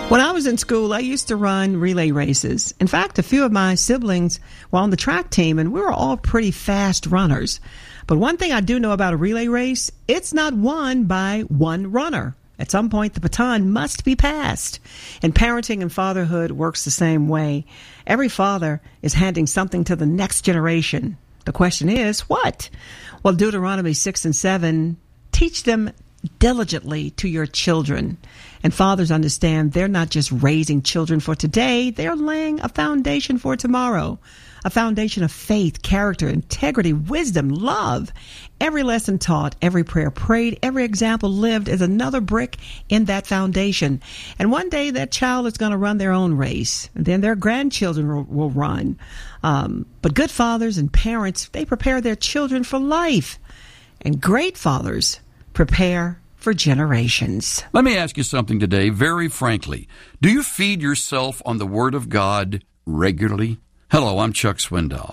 When I was in school, I used to run relay races. In fact, a few of my siblings were on the track team, and we were all pretty fast runners. But one thing I do know about a relay race, it's not won by one runner. At some point, the baton must be passed. And parenting and fatherhood works the same way. Every father is handing something to the next generation. The question is, what? Well, Deuteronomy 6 and 7, teach them diligently to your children. And fathers understand they're not just raising children for today, they're laying a foundation for tomorrow. A foundation of faith, character, integrity, wisdom, love. Every lesson taught, every prayer prayed, every example lived is another brick in that foundation. And one day that child is going to run their own race. And then their grandchildren will run. But good fathers and parents, they prepare their children for life. And great fathers prepare for generations. Let me ask you something today, very frankly. Do you feed yourself on the Word of God regularly? Hello, I'm Chuck Swindoll.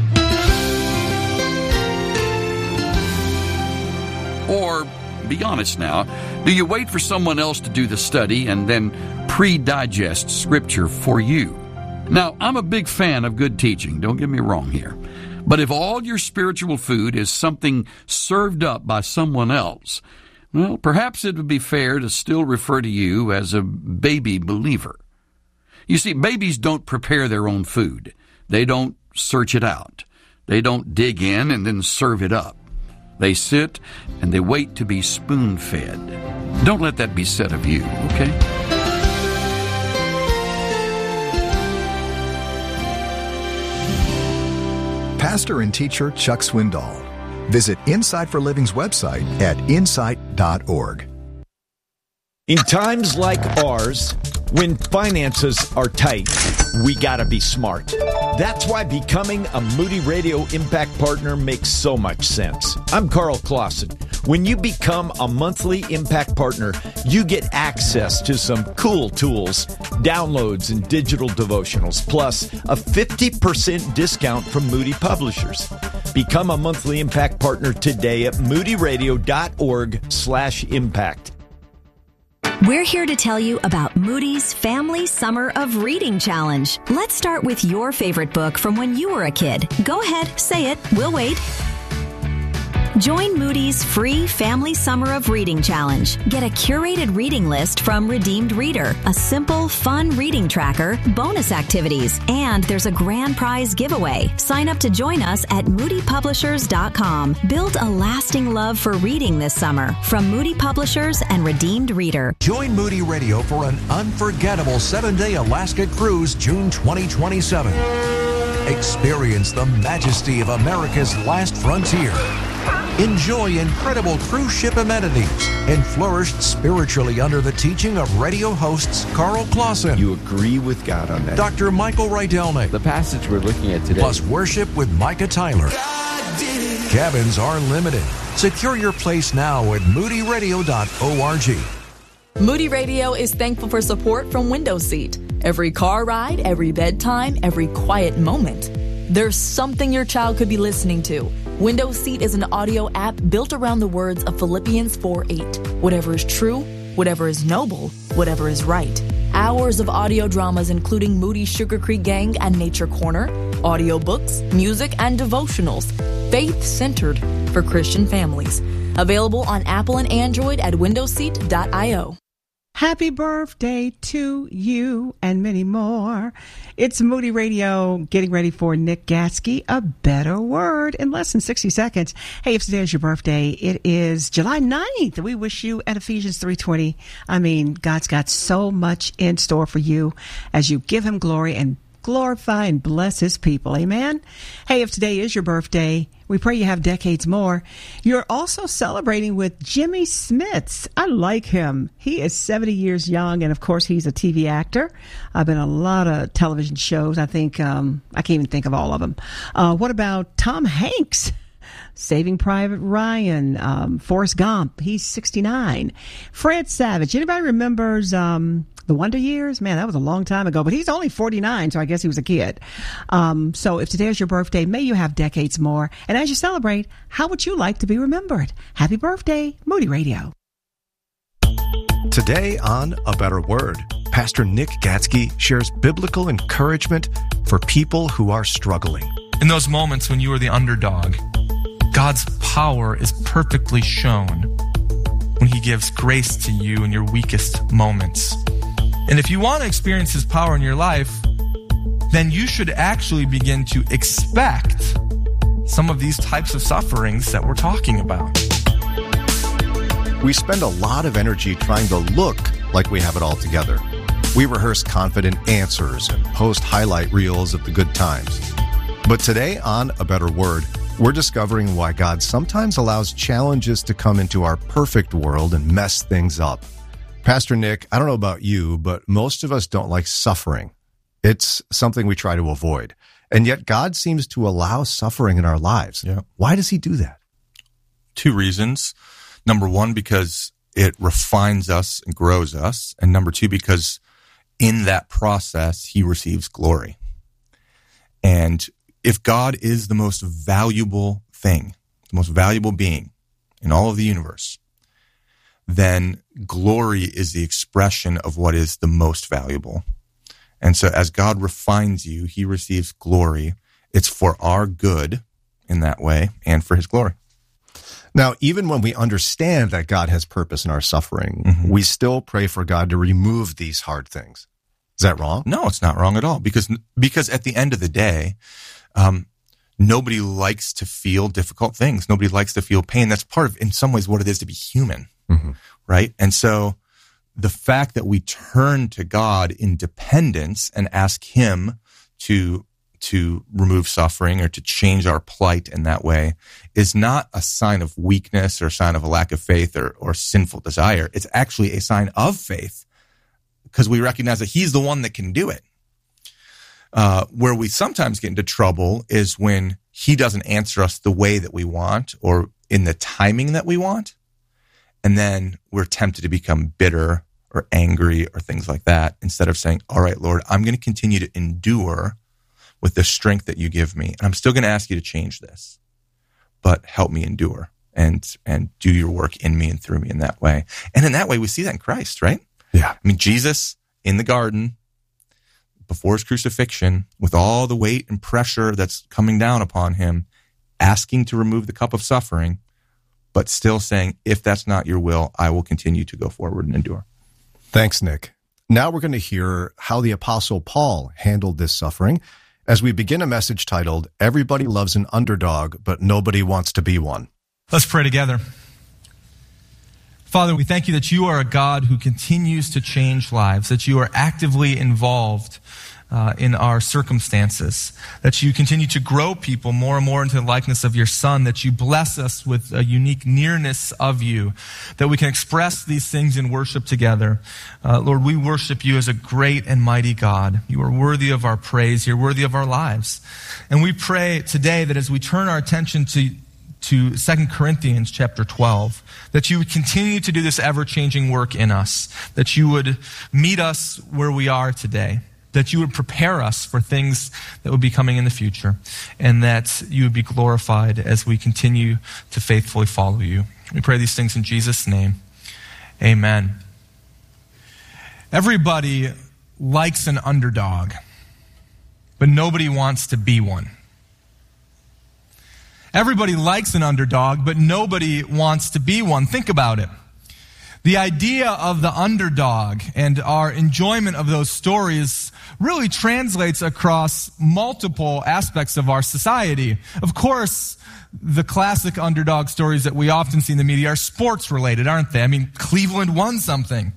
Or, be honest now, do you wait for someone else to do the study and then pre-digest Scripture for you? Now, I'm a big fan of good teaching, don't get me wrong here. But if all your spiritual food is something served up by someone else, well, perhaps it would be fair to still refer to you as a baby believer. You see, babies don't prepare their own food. They don't search it out. They don't dig in and then serve it up. They sit and they wait to be spoon-fed. Don't let that be said of you, okay? Pastor and teacher Chuck Swindoll. Visit Insight for Living's website at insight.org. In times like ours, when finances are tight, we gotta be smart. That's why becoming a Moody Radio Impact Partner makes so much sense. I'm Carl Clausen. When you become a monthly Impact Partner, you get access to some cool tools, downloads, and digital devotionals, plus a 50% discount from Moody Publishers. Become a monthly Impact Partner today at moodyradio.org/impact. We're here to tell you about Moody's Family Summer of Reading Challenge. Let's start with your favorite book from when you were a kid. Go ahead, say it. We'll wait. Join Moody's free Family Summer of Reading Challenge. Get a curated reading list from Redeemed Reader, a simple, fun reading tracker, bonus activities, and there's a grand prize giveaway. Sign up to join us at moodypublishers.com. Build a lasting love for reading this summer from Moody Publishers and Redeemed Reader. Join Moody Radio for an unforgettable 7-day Alaska cruise June 2027. Experience the majesty of America's last frontier. Enjoy incredible cruise ship amenities and flourish spiritually under the teaching of radio hosts Carl Clausen. You agree with God on that. Dr. Michael Rydelnik. The passage we're looking at today. Plus worship with Micah Tyler. Cabins are limited. Secure your place now at moodyradio.org. Moody Radio is thankful for support from Window Seat. Every car ride, every bedtime, every quiet moment. There's something your child could be listening to. Window Seat is an audio app built around the words of Philippians 4:8. Whatever is true, whatever is noble, whatever is right. Hours of audio dramas including Moody's Sugar Creek Gang and Nature Corner, audiobooks, music, and devotionals. Faith-centered for Christian families. Available on Apple and Android at windowseat.io. Happy birthday to you and many more. It's Moody Radio getting ready for Nick Gatsky, A Better Word, in less than 60 seconds. Hey, if today is your birthday, it is July 9th. We wish you at Ephesians 3:20. I mean, God's got so much in store for you as you give him glory and glorify and bless his people. Amen. Hey, if today is your birthday, we pray you have decades more. You're also celebrating with Jimmy Smits. I like him. He is 70 years young, and of course, he's a TV actor. I've been on a lot of television shows. I think, I can't even think of all of them. What about Tom Hanks? Saving Private Ryan, Forrest Gump. He's 69. Fred Savage. Anybody remembers, The Wonder Years? Man, that was a long time ago, but he's only 49, so I guess he was a kid. So if today is your birthday, may you have decades more. And as you celebrate, how would you like to be remembered? Happy birthday, Moody Radio. Today on A Better Word, Pastor Nick Gatsky shares biblical encouragement for people who are struggling. In those moments when you are the underdog, God's power is perfectly shown when he gives grace to you in your weakest moments. And if you want to experience his power in your life, then you should actually begin to expect some of these types of sufferings that we're talking about. We spend a lot of energy trying to look like we have it all together. We rehearse confident answers and post highlight reels of the good times. But today on A Better Word, we're discovering why God sometimes allows challenges to come into our perfect world and mess things up. Pastor Nick, I don't know about you, but most of us don't like suffering. It's something we try to avoid. And yet God seems to allow suffering in our lives. Yeah. Why does he do that? 2 reasons. Number 1, because it refines us and grows us. And number 2, because in that process, he receives glory. And if God is the most valuable thing, the most valuable being in all of the universe, then glory is the expression of what is the most valuable. And so as God refines you, he receives glory. It's for our good in that way and for his glory. Now, even when we understand that God has purpose in our suffering, we still pray for God to remove these hard things. Is that wrong? No, it's not wrong at all. Because at the end of the day, nobody likes to feel difficult things. Nobody likes to feel pain. That's part of, in some ways, what it is to be human, right? And so the fact that we turn to God in dependence and ask him to remove suffering or to change our plight in that way is not a sign of weakness or a sign of a lack of faith or sinful desire. It's actually a sign of faith because we recognize that he's the one that can do it. Where we sometimes get into trouble is when he doesn't answer us the way that we want or in the timing that we want. And then we're tempted to become bitter or angry or things like that instead of saying, all right, Lord, I'm going to continue to endure with the strength that you give me. And I'm still going to ask you to change this, but help me endure and do your work in me and through me in that way. And in that way, we see that in Christ, right? Yeah. I mean, Jesus in the garden, before his crucifixion, with all the weight and pressure that's coming down upon him, asking to remove the cup of suffering, but still saying, if that's not your will, I will continue to go forward and endure. Thanks, Nick. Now we're going to hear how the Apostle Paul handled this suffering as we begin a message titled, Everybody Loves an Underdog, but Nobody Wants to Be One. Let's pray together. Father, we thank you that you are a God who continues to change lives, that you are actively involved in our circumstances, that you continue to grow people more and more into the likeness of your Son, that you bless us with a unique nearness of you, that we can express these things in worship together. Lord, we worship you as a great and mighty God. You are worthy of our praise. You're worthy of our lives. And we pray today that as we turn our attention to 2 Corinthians chapter 12, that you would continue to do this ever-changing work in us, that you would meet us where we are today, that you would prepare us for things that would be coming in the future, and that you would be glorified as we continue to faithfully follow you. We pray these things in Jesus' name. Amen. Everybody likes an underdog, but nobody wants to be one. Everybody likes an underdog, but nobody wants to be one. Think about it. The idea of the underdog and our enjoyment of those stories really translates across multiple aspects of our society. Of course, the classic underdog stories that we often see in the media are sports related, aren't they? I mean, Cleveland won something.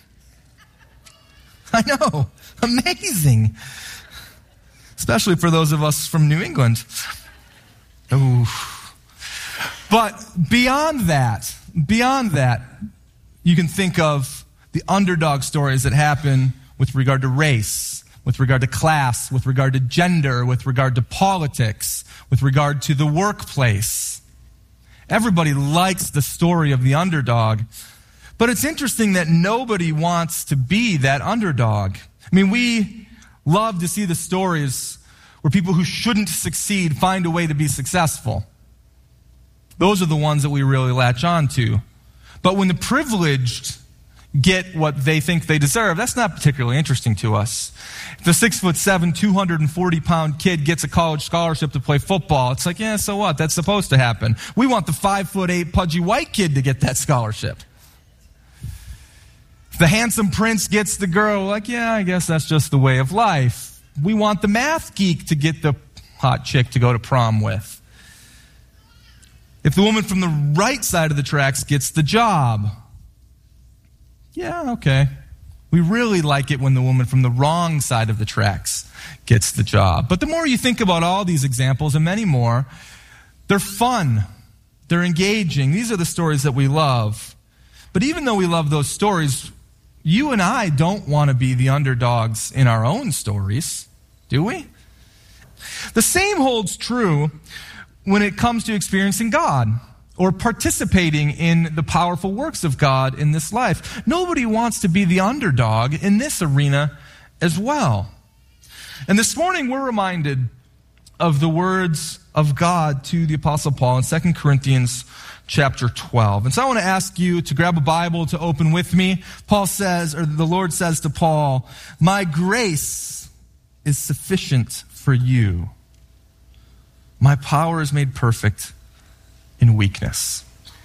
I know. Amazing. Especially for those of us from New England. Ooh. But beyond that, you can think of the underdog stories that happen with regard to race, with regard to class, with regard to gender, with regard to politics, with regard to the workplace. Everybody likes the story of the underdog. But it's interesting that nobody wants to be that underdog. I mean, we love to see the stories where people who shouldn't succeed find a way to be successful. Those are the ones that we really latch on to. But when the privileged get what they think they deserve, that's not particularly interesting to us. If a 6'7", 240-pound kid gets a college scholarship to play football, it's like, yeah, so what? That's supposed to happen. We want the 5'8", pudgy white kid to get that scholarship. If the handsome prince gets the girl, like, yeah, I guess that's just the way of life. We want the math geek to get the hot chick to go to prom with. If the woman from the right side of the tracks gets the job, yeah, okay. We really like it when the woman from the wrong side of the tracks gets the job. But the more you think about all these examples and many more, they're fun. They're engaging. These are the stories that we love. But even though we love those stories, you and I don't want to be the underdogs in our own stories, do we? The same holds true when it comes to experiencing God or participating in the powerful works of God in this life. Nobody wants to be the underdog in this arena as well. And this morning we're reminded of the words of God to the Apostle Paul in 2 Corinthians chapter 12. And so I want to ask you to grab a Bible to open with me. Paul says, or the Lord says to Paul, "My grace is sufficient for you. My power is made perfect in weakness."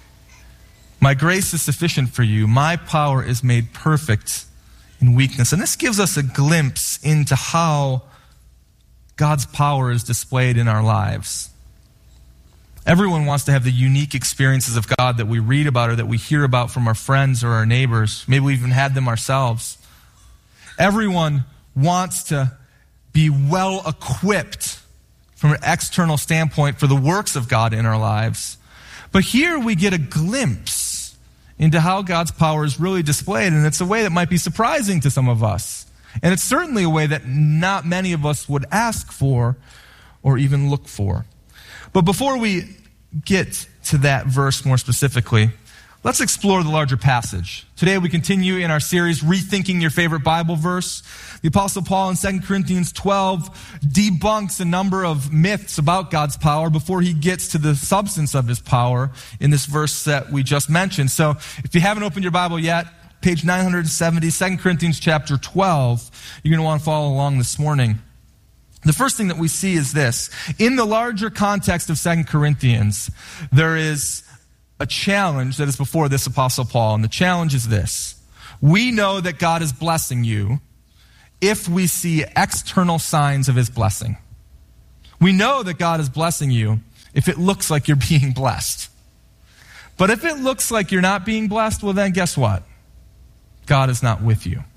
My grace is sufficient for you. My power is made perfect in weakness. And this gives us a glimpse into how God's power is displayed in our lives. Everyone wants to have the unique experiences of God that we read about or that we hear about from our friends or our neighbors. Maybe we even had them ourselves. Everyone wants to be well equipped from an external standpoint for the works of God in our lives. But here we get a glimpse into how God's power is really displayed, and it's a way that might be surprising to some of us. And it's certainly a way that not many of us would ask for or even look for. But before we get to that verse more specifically, let's explore the larger passage. Today we continue in our series, Rethinking Your Favorite Bible Verse. The Apostle Paul in 2 Corinthians 12 debunks a number of myths about God's power before he gets to the substance of his power in this verse that we just mentioned. So if you haven't opened your Bible yet, page 970, 2 Corinthians chapter 12, you're going to want to follow along this morning. The first thing that we see is this. In the larger context of 2 Corinthians, there is a challenge that is before this Apostle Paul, and the challenge is this. We know that God is blessing you if we see external signs of his blessing. We know that God is blessing you if it looks like you're being blessed. But if it looks like you're not being blessed, well then guess what? God is not with you.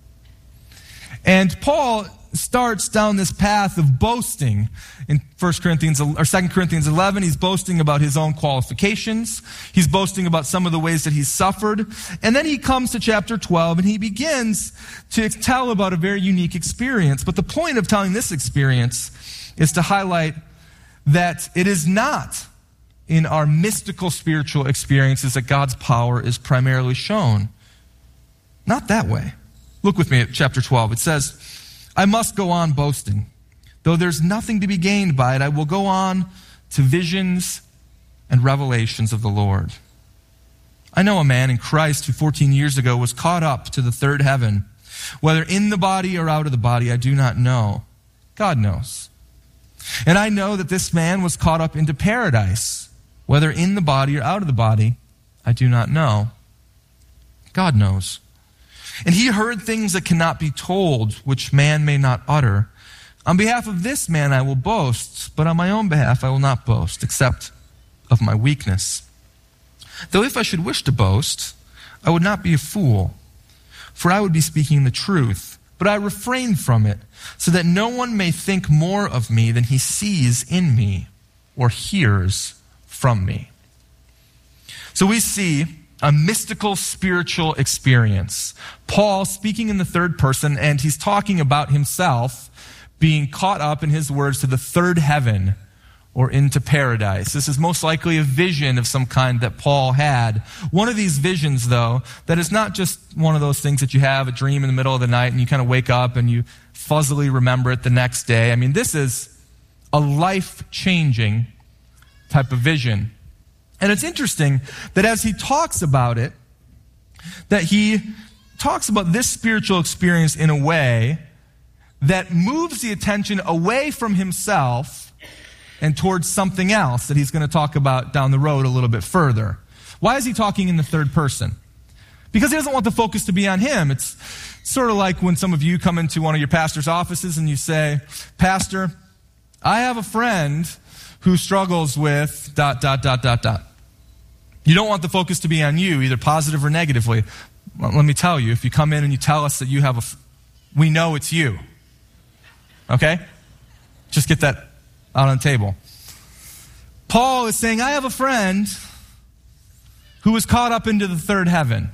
And Paul starts down this path of boasting in 2 Corinthians 11. He's boasting about his own qualifications. He's boasting about some of the ways that he's suffered. And then he comes to chapter 12 and he begins to tell about a very unique experience. But the point of telling this experience is to highlight that it is not in our mystical spiritual experiences that God's power is primarily shown. Not that way. Look with me at chapter 12. It says, "I must go on boasting. Though there's nothing to be gained by it, I will go on to visions and revelations of the Lord. I know a man in Christ who 14 years ago was caught up to the third heaven. Whether in the body or out of the body, I do not know. God knows. And I know that this man was caught up into paradise. Whether in the body or out of the body, I do not know. God knows. And he heard things that cannot be told, which man may not utter. On behalf of this man I will boast, but on my own behalf I will not boast, except of my weakness. Though if I should wish to boast, I would not be a fool, for I would be speaking the truth. But I refrain from it, so that no one may think more of me than he sees in me or hears from me." So we see a mystical spiritual experience. Paul speaking in the third person, and he's talking about himself being caught up, in his words, to the third heaven or into paradise. This is most likely a vision of some kind that Paul had. One of these visions, though, that is not just one of those things that you have a dream in the middle of the night and you kind of wake up and you fuzzily remember it the next day. I mean, this is a life-changing type of vision. And it's interesting that as he talks about it, that he talks about this spiritual experience in a way that moves the attention away from himself and towards something else that he's going to talk about down the road a little bit further. Why is he talking in the third person? Because he doesn't want the focus to be on him. It's sort of like when some of you come into one of your pastor's offices and you say, Pastor, I have a friend who struggles with ... You don't want the focus to be on you, either positive or negatively. Well, let me tell you, if you come in and you tell us that you have we know it's you. Okay? Just get that out on the table. Paul is saying, I have a friend who was caught up into the third heaven.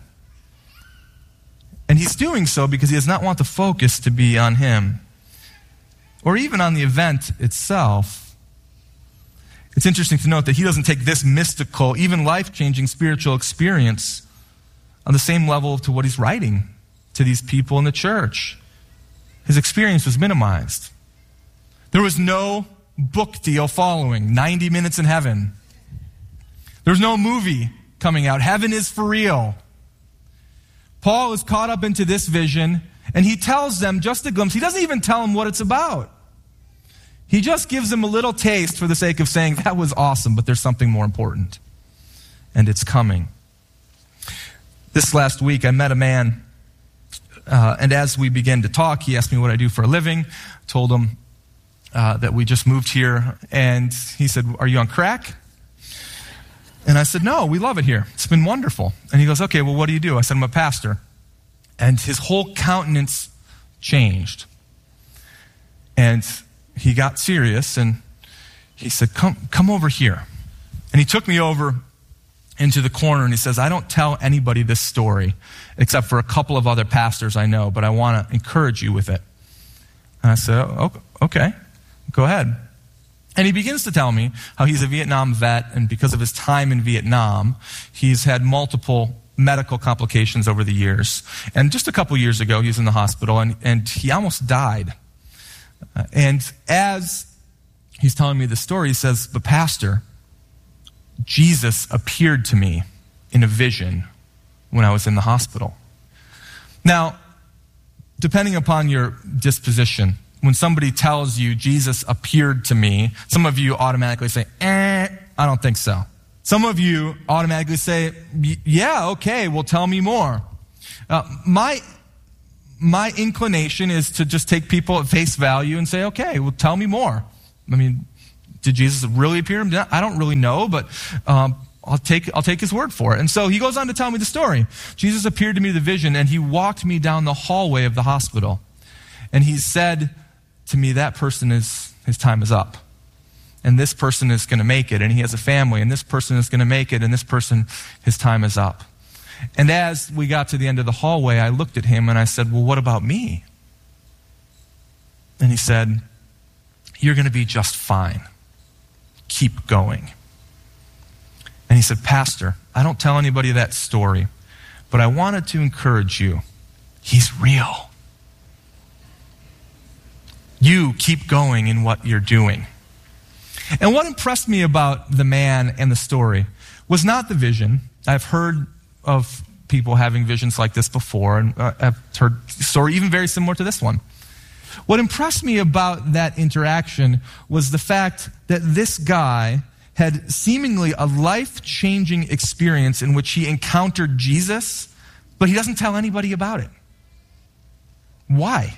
And he's doing so because he does not want the focus to be on him or even on the event itself. It's interesting to note that he doesn't take this mystical, even life-changing spiritual experience on the same level to what he's writing to these people in the church. His experience was minimized. There was no book deal following, 90 Minutes in Heaven. There's no movie coming out. Heaven is for real. Paul is caught up into this vision, and he tells them just a glimpse. He doesn't even tell them what it's about. He just gives them a little taste for the sake of saying, that was awesome, but there's something more important, and it's coming. This last week, I met a man, and as we began to talk, he asked me what I do for a living. I told him that we just moved here, and he said, are you on crack? And I said, no, we love it here. It's been wonderful. And he goes, okay, well, what do you do? I said, I'm a pastor. And his whole countenance changed. And he got serious, and he said, come over here. And he took me over into the corner, and he says, I don't tell anybody this story except for a couple of other pastors I know, but I want to encourage you with it. And I said, oh, okay, go ahead. And he begins to tell me how he's a Vietnam vet, and because of his time in Vietnam, he's had multiple medical complications over the years. And just a couple years ago, he was in the hospital, and he almost died. And as he's telling me the story, he says, but Pastor, Jesus appeared to me in a vision when I was in the hospital. Now, depending upon your disposition, when somebody tells you Jesus appeared to me, some of you automatically say, I don't think so. Some of you automatically say, yeah, okay, well, tell me more. My inclination is to just take people at face value and say, okay, well, tell me more. I mean, did Jesus really appear to me? I don't really know, but I'll take his word for it. And so he goes on to tell me the story. Jesus appeared to me in the vision, and he walked me down the hallway of the hospital. And he said to me, that person his time is up. And this person is going to make it, and he has a family, and this person is going to make it, and this person, his time is up. And as we got to the end of the hallway, I looked at him and I said, well, what about me? And he said, you're going to be just fine. Keep going. And he said, Pastor, I don't tell anybody that story, but I wanted to encourage you. He's real. You keep going in what you're doing. And what impressed me about the man and the story was not the vision. I've heard of people having visions like this before, and I've heard a story even very similar to this one. What impressed me about that interaction was the fact that this guy had seemingly a life-changing experience in which he encountered Jesus, but he doesn't tell anybody about it. Why?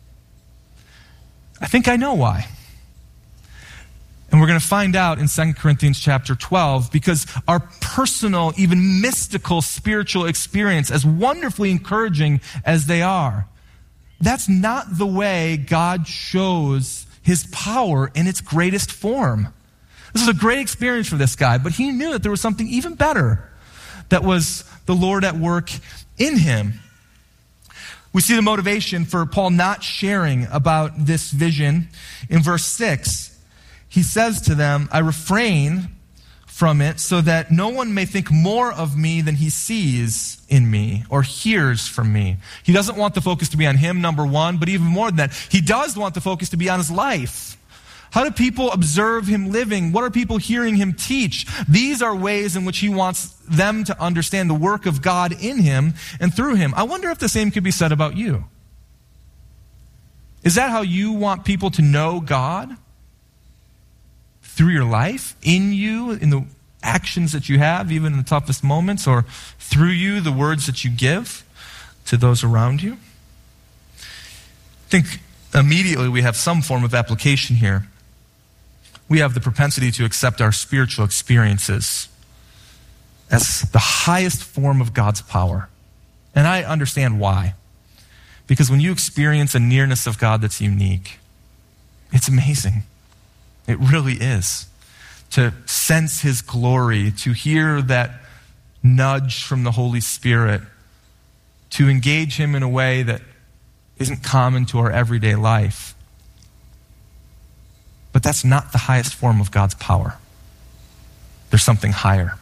I think I know why. And we're going to find out in 2 Corinthians chapter 12, because our personal, even mystical spiritual experience, as wonderfully encouraging as they are, that's not the way God shows his power in its greatest form. This is a great experience for this guy, but he knew that there was something even better that was the Lord at work in him. We see the motivation for Paul not sharing about this vision in verse 6. He says to them, I refrain from it so that no one may think more of me than he sees in me or hears from me. He doesn't want the focus to be on him, number one, but even more than that, he does want the focus to be on his life. How do people observe him living? What are people hearing him teach? These are ways in which he wants them to understand the work of God in him and through him. I wonder if the same could be said about you. Is that how you want people to know God? Through your life, in you, in the actions that you have, even in the toughest moments, or through you, the words that you give to those around you? I think immediately we have some form of application here. We have the propensity to accept our spiritual experiences as the highest form of God's power. And I understand why. Because when you experience a nearness of God that's unique, it's amazing. It really is. To sense his glory, to hear that nudge from the Holy Spirit, to engage him in a way that isn't common to our everyday life. But that's not the highest form of God's power. There's something higher.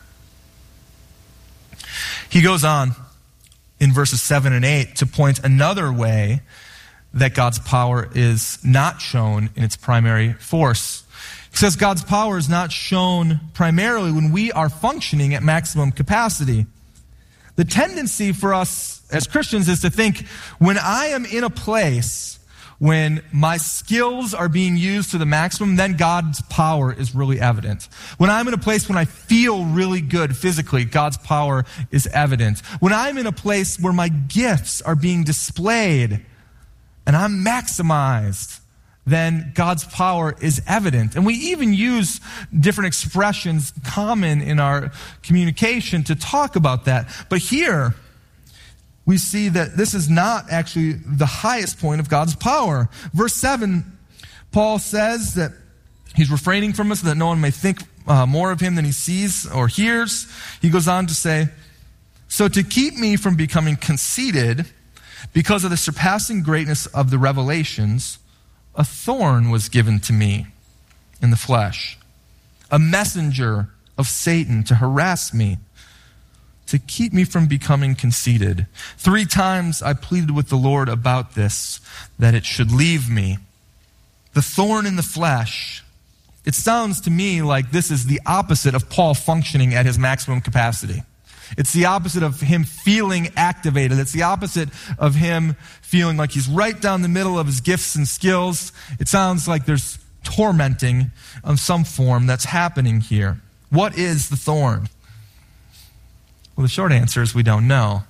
He goes on in verses 7 and 8 to point another way that God's power is not shown in its primary force. He says God's power is not shown primarily when we are functioning at maximum capacity. The tendency for us as Christians is to think when I am in a place when my skills are being used to the maximum, then God's power is really evident. When I'm in a place when I feel really good physically, God's power is evident. When I'm in a place where my gifts are being displayed and I'm maximized, then God's power is evident. And we even use different expressions common in our communication to talk about that. But here, we see that this is not actually the highest point of God's power. Verse 7, Paul says that he's refraining from us so that no one may think more of him than he sees or hears. He goes on to say, so to keep me from becoming conceited because of the surpassing greatness of the revelations, a thorn was given to me in the flesh, a messenger of Satan to harass me, to keep me from becoming conceited. 3 times I pleaded with the Lord about this, that it should leave me. The thorn in the flesh. It sounds to me like this is the opposite of Paul functioning at his maximum capacity. It's the opposite of him feeling activated. It's the opposite of him feeling like he's right down the middle of his gifts and skills. It sounds like there's tormenting of some form that's happening here. What is the thorn? Well, the short answer is we don't know.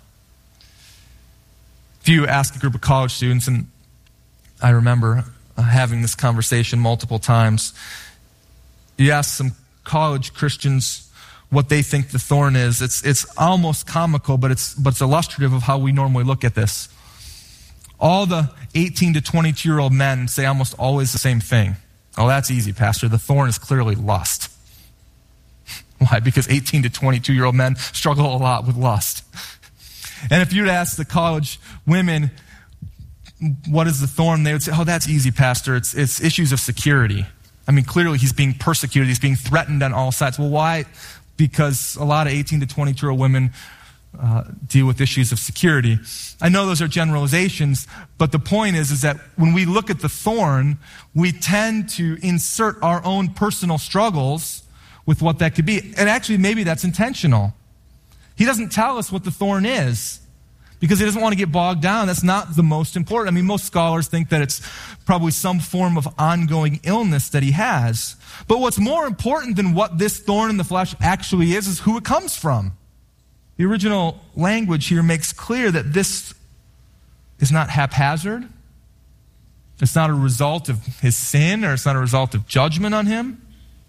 If you ask a group of college students, and I remember having this conversation multiple times, you ask some college Christians what they think the thorn is. It's almost comical, but it's illustrative of how we normally look at this. All the 18 to 22-year-old men say almost always the same thing. Oh, that's easy, Pastor. The thorn is clearly lust. Why? Because 18 to 22-year-old men struggle a lot with lust. And if you'd ask the college women, what is the thorn? They would say, oh, that's easy, Pastor. It's issues of security. I mean, clearly he's being persecuted. He's being threatened on all sides. Well, why? Because a lot of 18 to 22-year-old women deal with issues of security. I know those are generalizations, but the point is that when we look at the thorn, we tend to insert our own personal struggles with what that could be. And actually, maybe that's intentional. He doesn't tell us what the thorn is because he doesn't want to get bogged down. That's not the most important. I mean, most scholars think that it's probably some form of ongoing illness that he has. But what's more important than what this thorn in the flesh actually is who it comes from. The original language here makes clear that this is not haphazard. It's not a result of his sin, or it's not a result of judgment on him.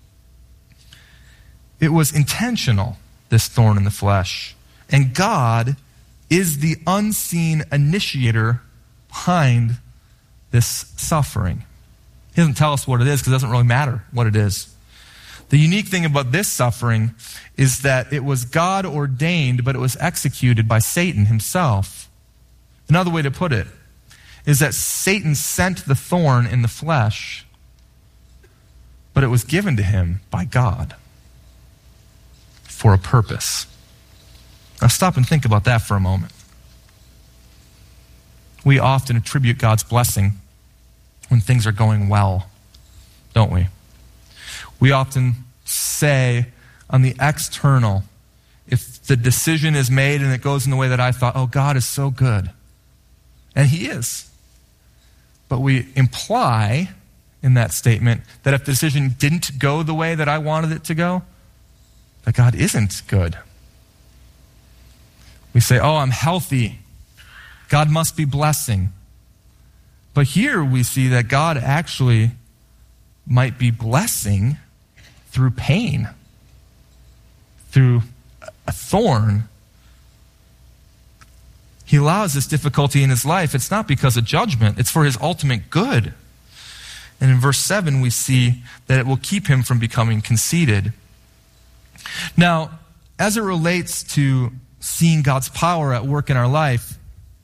It was intentional, this thorn in the flesh. And God is the unseen initiator behind this suffering. He doesn't tell us what it is because it doesn't really matter what it is. The unique thing about this suffering is that it was God ordained, but it was executed by Satan himself. Another way to put it is that Satan sent the thorn in the flesh, but it was given to him by God for a purpose. Now stop and think about that for a moment. We often attribute God's blessing when things are going well. don't we? We often say on the external, if the decision is made and it goes in the way that I thought, oh, God is so good. And he is. But we imply in that statement that if the decision didn't go the way that I wanted it to go, that God isn't good. We say, oh, I'm healthy. God must be blessing. But here we see that God actually might be blessing through pain, through a thorn. He allows this difficulty in his life. It's not because of judgment. It's for his ultimate good. And in verse 7, we see that it will keep him from becoming conceited. Now, as it relates to seeing God's power at work in our life,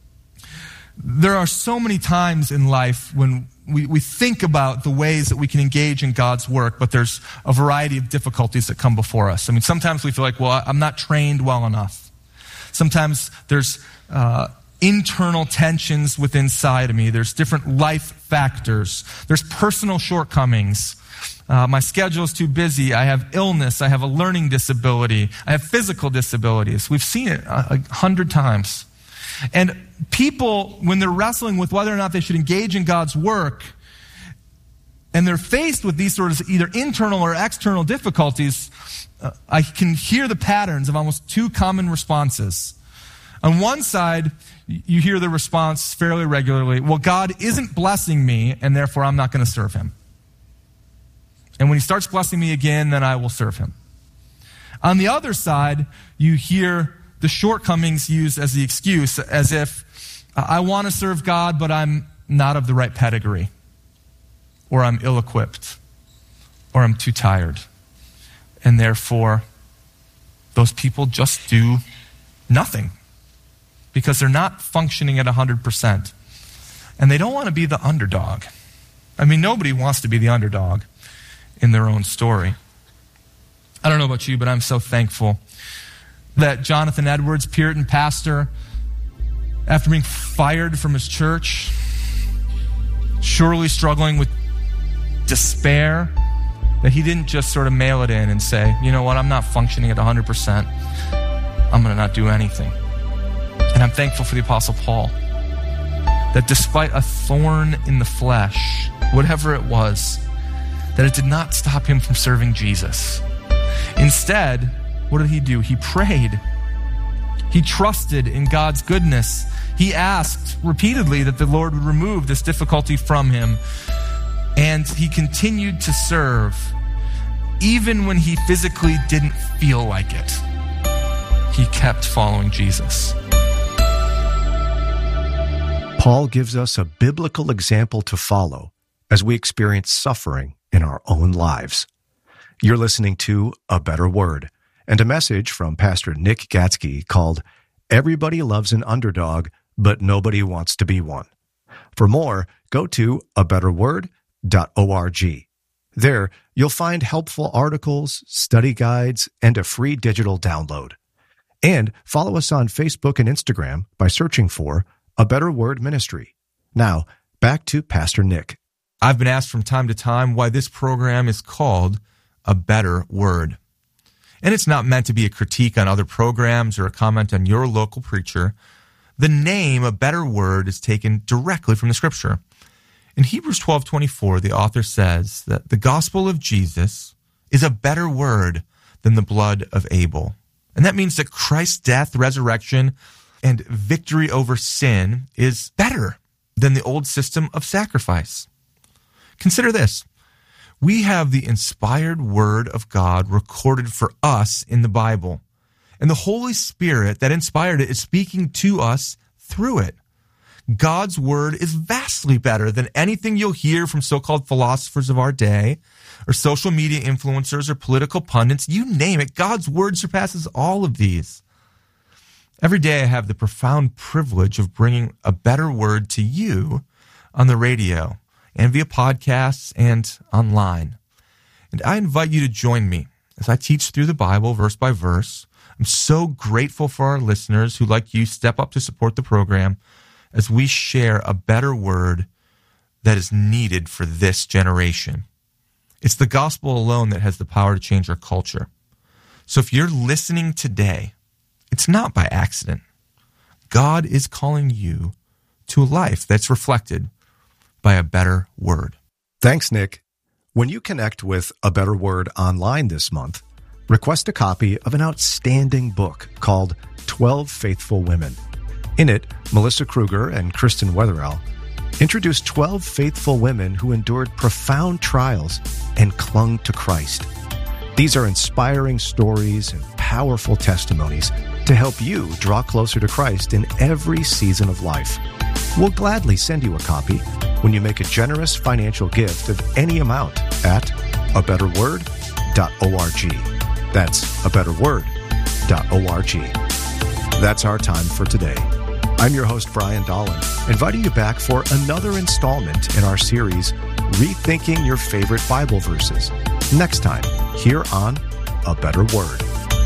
there are so many times in life when we think about the ways that we can engage in God's work, but there's a variety of difficulties that come before us. I mean, sometimes we feel like, well, I'm not trained well enough. Sometimes there's internal tensions within inside of me. There's different life factors. There's personal shortcomings. My schedule is too busy. I have illness. I have a learning disability. I have physical disabilities. We've seen it 100 times. And people, when they're wrestling with whether or not they should engage in God's work, and they're faced with these sort of either internal or external difficulties, I can hear the patterns of almost two common responses. On one side, you hear the response fairly regularly, well, God isn't blessing me, and therefore I'm not going to serve him. And when he starts blessing me again, then I will serve him. On the other side, you hear the shortcomings used as the excuse, as if I want to serve God, but I'm not of the right pedigree, or I'm ill-equipped, or I'm too tired. And therefore, those people just do nothing because they're not functioning at 100%. And they don't want to be the underdog. I mean, nobody wants to be the underdog in their own story. I don't know about you, but I'm so thankful that Jonathan Edwards, Puritan pastor, after being fired from his church, surely struggling with despair, that he didn't just sort of mail it in and say, you know what, I'm not functioning at 100%. I'm going to not do anything. And I'm thankful for the Apostle Paul, that despite a thorn in the flesh, whatever it was, that it did not stop him from serving Jesus. Instead, what did he do? He prayed. He trusted in God's goodness. He asked repeatedly that the Lord would remove this difficulty from him. And he continued to serve, even when he physically didn't feel like it. He kept following Jesus. Paul gives us a biblical example to follow as we experience suffering in our own lives. You're listening to A Better Word, and a message from Pastor Nick Gatsky called Everybody Loves an Underdog, but Nobody Wants to Be One. For more, go to abetterword.org. There, you'll find helpful articles, study guides, and a free digital download. And follow us on Facebook and Instagram by searching for A Better Word Ministry. Now, back to Pastor Nick. I've been asked from time to time why this program is called A Better Word. And it's not meant to be a critique on other programs or a comment on your local preacher. The name A Better Word is taken directly from the Scripture. In Hebrews 12:24, the author says that the gospel of Jesus is a better word than the blood of Abel. And that means that Christ's death, resurrection, and victory over sin is better than the old system of sacrifice. Consider this. We have the inspired word of God recorded for us in the Bible. And the Holy Spirit that inspired it is speaking to us through it. God's word is vastly better than anything you'll hear from so-called philosophers of our day, or social media influencers, or political pundits. You name it, God's word surpasses all of these. Every day I have the profound privilege of bringing a better word to you on the radio and via podcasts and online. And I invite you to join me as I teach through the Bible verse by verse. I'm so grateful for our listeners who, like you, step up to support the program as we share a better word that is needed for this generation. It's the gospel alone that has the power to change our culture. So if you're listening today, it's not by accident. God is calling you to a life that's reflected by a better word. Thanks, Nick. When you connect with A Better Word online this month, request a copy of an outstanding book called 12 Faithful Women. In it, Melissa Kruger and Kristen Wetherell introduced 12 faithful women who endured profound trials and clung to Christ. These are inspiring stories and powerful testimonies to help you draw closer to Christ in every season of life. We'll gladly send you a copy when you make a generous financial gift of any amount at abetterword.org. That's abetterword.org. That's our time for today. I'm your host, Brian Dolan, inviting you back for another installment in our series, Rethinking Your Favorite Bible Verses, next time here on A Better Word.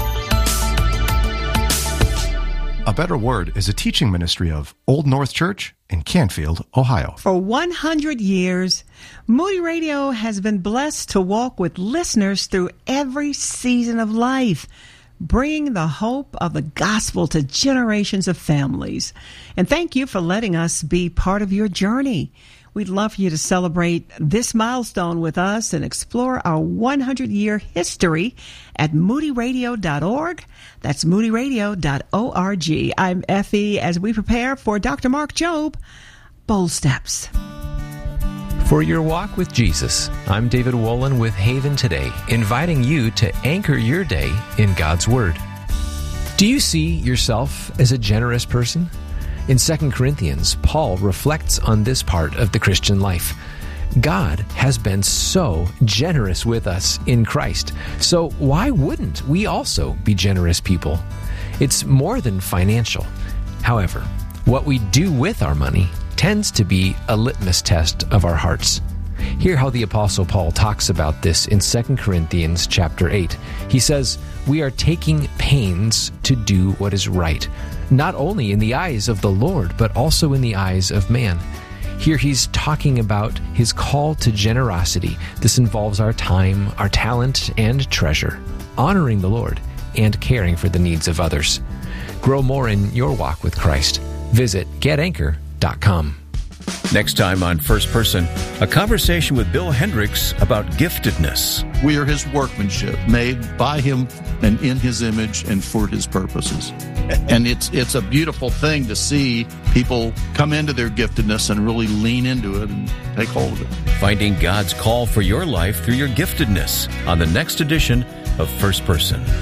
A Better Word is a teaching ministry of Old North Church in Canfield, Ohio. For 100 years, Moody Radio has been blessed to walk with listeners through every season of life, bringing the hope of the gospel to generations of families. And thank you for letting us be part of your journey. We'd love for you to celebrate this milestone with us and explore our 100-year history at moodyradio.org. That's moodyradio.org. I'm Effie as we prepare for Dr. Mark Jobe, Bold Steps. For your walk with Jesus, I'm David Wolin with Haven Today, inviting you to anchor your day in God's Word. Do you see yourself as a generous person? In 2 Corinthians, Paul reflects on this part of the Christian life. God has been so generous with us in Christ, so why wouldn't we also be generous people? It's more than financial. However, what we do with our money tends to be a litmus test of our hearts. Hear how the Apostle Paul talks about this in 2 Corinthians chapter 8. He says, "We are taking pains to do what is right, not only in the eyes of the Lord, but also in the eyes of man." Here he's talking about his call to generosity. This involves our time, our talent, and treasure, honoring the Lord, and caring for the needs of others. Grow more in your walk with Christ. Visit getanchor.com. Next time on First Person, a conversation with Bill Hendricks about giftedness. We are his workmanship, made by him and in his image and for his purposes. And it's a beautiful thing to see people come into their giftedness and really lean into it and take hold of it. Finding God's call for your life through your giftedness on the next edition of First Person.